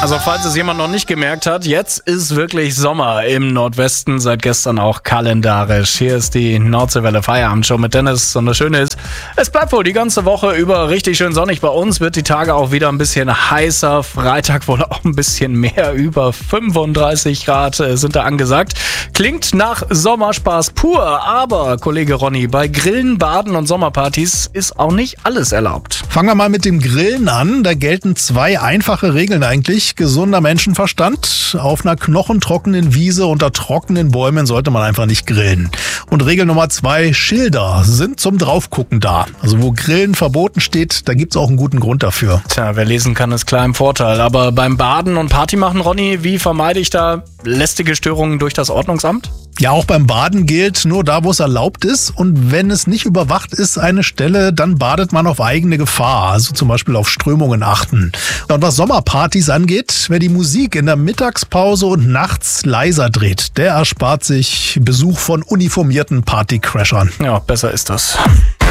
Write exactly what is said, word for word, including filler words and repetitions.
Also falls es jemand noch nicht gemerkt hat, jetzt ist wirklich Sommer im Nordwesten, seit gestern auch kalendarisch. Hier ist die Nordseewelle Feierabendshow mit Dennis und das Schöne ist, es bleibt wohl die ganze Woche über richtig schön sonnig. Bei uns wird die Tage auch wieder ein bisschen heißer. Freitag wohl auch ein bisschen mehr, über fünfunddreißig Grad sind da angesagt. Klingt nach Sommerspaß pur, aber Kollege Ronny, bei Grillen, Baden und Sommerpartys ist auch nicht alles erlaubt. Fangen wir mal mit dem Grillen an. Da gelten zwei einfache Regeln eigentlich. Gesunder Menschenverstand. Auf einer knochentrockenen Wiese unter trockenen Bäumen sollte man einfach nicht grillen. Und Regel Nummer zwei, Schilder sind zum Draufgucken da. Also wo Grillen verboten steht, da gibt's auch einen guten Grund dafür. Tja, wer lesen kann, ist klar im Vorteil. Aber beim Baden und Party machen, Ronny, wie vermeide ich da lästige Störungen durch das Ordnungsamt? Ja, auch beim Baden gilt, nur da, wo es erlaubt ist. Und wenn es nicht überwacht ist, eine Stelle, dann badet man auf eigene Gefahr. Also zum Beispiel auf Strömungen achten. Und was Sommerpartys angeht, wer die Musik in der Mittagspause und nachts leiser dreht, der erspart sich Besuch von uniformierten Partycrashern. Ja, besser ist das.